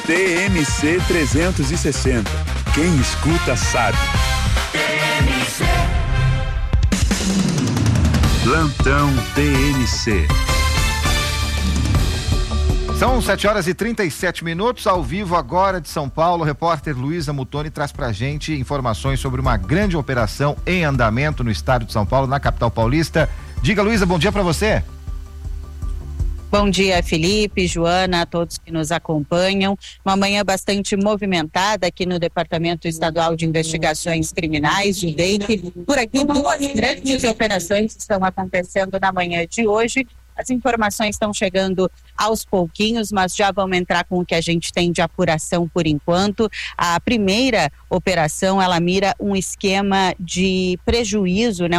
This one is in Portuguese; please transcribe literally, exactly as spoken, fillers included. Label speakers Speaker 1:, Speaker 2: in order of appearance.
Speaker 1: T M C trezentos e sessenta. Quem escuta sabe. T M C. Plantão T M C.
Speaker 2: São sete horas e trinta e sete minutos, ao vivo agora de São Paulo. O repórter Luísa Mutoni traz pra gente informações sobre uma grande operação em andamento no estado de São Paulo, na capital paulista. Diga, Luísa, bom dia pra você.
Speaker 3: Bom dia, Felipe, Joana, a todos que nos acompanham. Uma manhã bastante movimentada aqui no Departamento Estadual de Investigações Criminais, de D E I C. Por aqui, duas grandes operações estão acontecendo na manhã de hoje. As informações estão chegando aos pouquinhos, mas já vamos entrar com o que a gente tem de apuração por enquanto. A primeira operação, ela mira um esquema de prejuízo, né?